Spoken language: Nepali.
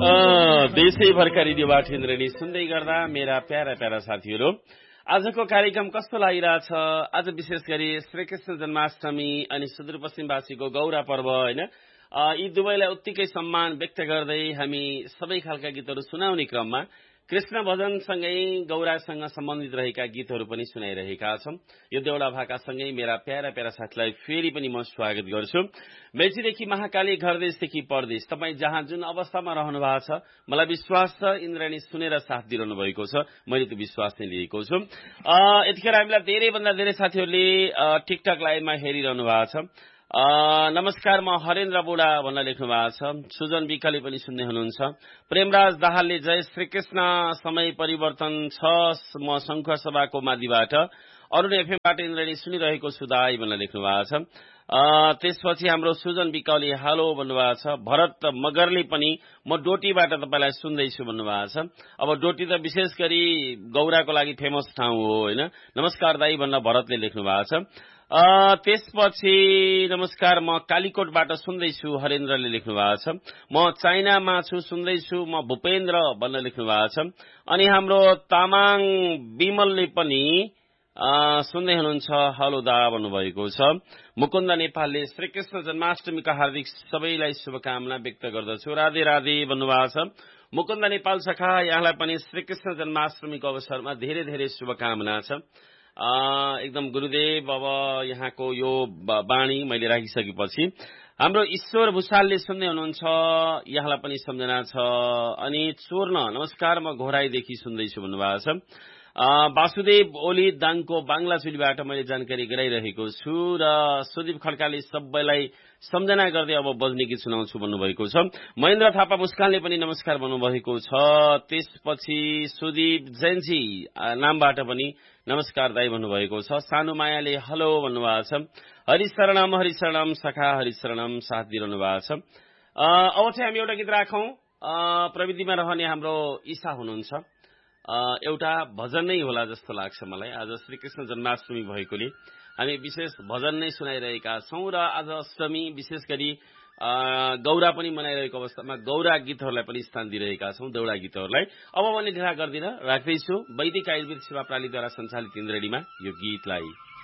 देशैभरका रेडियोबाट इन्द्रणी सुन्दै गर्दा मेरा प्यारा प्यारा साथीहरू, आजको कार्यक्रम कस्तो लागिरहेछ? आज विशेष गरी श्रीकृष्ण जन्माष्टमी अनि सुदूरपश्चिमवासीको गौरा पर्व हैन, यी दुवैलाई उत्तिकै सम्मान व्यक्त गर्दै हामी सबै खालका गीतहरू सुनाउने क्रममा कृष्ण भजनसँगै गौरासँग सम्बन्धित रहेका गीतहरू पनि सुनाइरहेका छौं। यो देउडा भाकासँगै मेरा प्यारा प्यारा साथीलाई फेरि पनि म स्वागत गर्छु। मेचीदेखि महाकाली, घरदेशदेखि परदेश, तपाईँ जहाँ जुन अवस्थामा रहनु भएको छ, मलाई विश्वास छ इन्द्रणी सुनेर साथ दिइरहनु भएको छ। मैले त्यो विश्वास नै लिएको छु। यतिखेर हामीलाई धेरैभन्दा धेरै साथीहरूले टिकटक लाइभमा हेरिरहनु भएको छ। नमस्कार, म हरेन्द्र बुढा भन्न लेख्नु भएको छ। सुजन विकले पनि सुन्दै हुनुहुन्छ। प्रेमराज दाहालले जय श्रीकृष्ण, समय परिवर्तन छ, म शङ्कर सभाको मादिबाट अरुण एफएमबाट इन्द्रणी सुनिरहेको छु दाई भन्न लेख्नु भएको छ। त्यसपछि हाम्रो सुजन विकले हालो भन्नुभएको छ। भरत मगरले पनि म डोटीबाट तपाईलाई सुन्दैछु भन्नुभएको छ। अब डोटी त विशेष गरी गौराको लागि फेमस ठाउँ हो हैन। नमस्कार दाई भन्न भरतले लेख्नु भएको छ। त्यसपछि नमस्कार, म कालीकोटबाट सुन्दैछु हरेन्द्रले लेख्नु भएको छ। म चाइनामा छु सुन्दैछु, म भूपेन्द्र भन्न लेख्नु भएको छ। अनि हाम्रो तामाङ विमलले पनि सुन्दै हुनुहुन्छ, हलो दा भन्नुभएको छ। मुकुन्द नेपालले श्रीकृष्ण जन्माष्टमीका हार्दिक सबैलाई शुभकामना व्यक्त गर्दछु, राधे राधे भन्नुभएको छ। मुकुन्द नेपाल सखा, यहाँलाई पनि श्रीकृष्ण जन्माष्टमीको अवसरमा धेरै धेरै शुभकामना छ। एकदम गुरुदेव, अब यहाँको यो बाणी मैले राखिसकेपछि हाम्रो ईश्वर भूषालले सुन्दै हुनुहुन्छ, यहाँलाई पनि सम्झना छ। अनि चोर्न नमस्कार, म घोराईदेखि सुन्दैछु भन्नुभएको छ। वासुदेव ओली दाङको बाङ्लाचुलीबाट मैले जानकारी गराइरहेको छु र सुदीप खड्काले सबैलाई सम्झना गर्दै अब बज्ने गीत सुनाउँछु भन्नुभएको छ। महेन्द्र थापा मुस्कानले पनि नमस्कार भन्नुभएको छ। त्यसपछि सुदीप जैनजी नामबाट पनि नमस्कार दाई भन्नुभएको छ। सानु मायाले हलो भन्नुभएको छ। हरिशरणम सखा हरिशरणम साथ दिइरहनु भएको छ। अब चाहिँ हामी एउटा गीत राखौं। प्रविधिमा रहने हाम्रो ईशा हुनुहुन्छ। एउटा भजन नै होला जस्तो लाग्छ मलाई। आज श्रीकृष्ण जन्माष्टमी भएकोले हामी विशेष भजन नै सुनाइरहेका छौं र आज अष्टमी विशेष गरी गौरा पनि मनाइरहेको अवस्थामा गौरा गीतहरूलाई पनि स्थान दिइरहेका छौं, देउडा गीतहरूलाई। अब भने ढिला गर्दिन, राख्दैछु वैदिक आयुर्वेद सेवा प्रणालीद्वारा सञ्चालित इन्द्रणीमा यो गीतलाई।